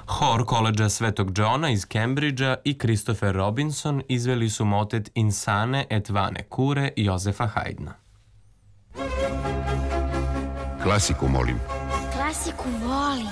Hor koledža Svetog Johna iz Cambridgea i Christopher Robinson izveli su motet Insane et vane cure Jozefa Haydna. Klasiku, molim. Klasiku volim.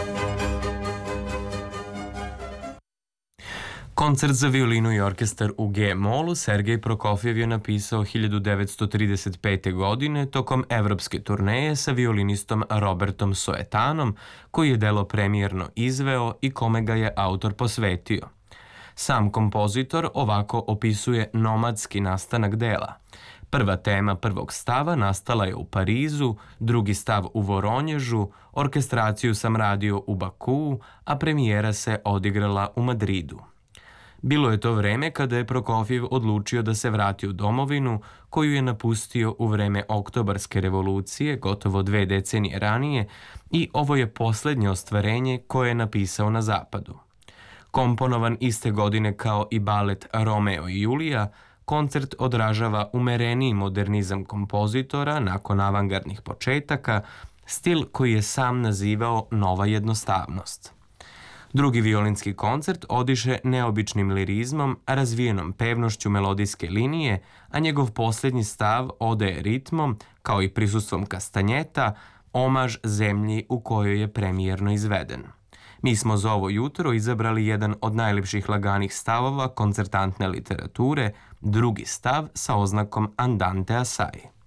Koncert za violinu i orkestar u G-molu Sergej Prokofjev je napisao 1935. godine tokom evropske turneje sa violinistom Robertom Soetanom, koji je delo premijerno izveo i kome ga je autor posvetio. Sam kompozitor ovako opisuje nomadski nastanak dela. Prva tema prvog stava nastala je u Parizu, drugi stav u Voronježu, orkestraciju sam radio u Bakuu, a premijera se odigrala u Madridu. Bilo je to vreme kada je Prokofjev odlučio da se vrati u domovinu, koju je napustio u vreme Oktobarske revolucije, gotovo 2 decenije ranije, i ovo je poslednje ostvarenje koje je napisao na zapadu. Komponovan iste godine kao i balet Romeo i Julija, koncert odražava umereniji modernizam kompozitora nakon avangardnih početaka, stil koji je sam nazivao nova jednostavnost. Drugi violinski koncert odiše neobičnim lirizmom, razvijenom pevnošću melodijske linije, a njegov posljednji stav ode ritmom, kao i prisustvom kastanjeta, omaž zemlji u kojoj je premijerno izveden. Mi smo za ovo jutro izabrali jedan od najljepših laganih stavova koncertantne literature, drugi stav sa oznakom Andante assai.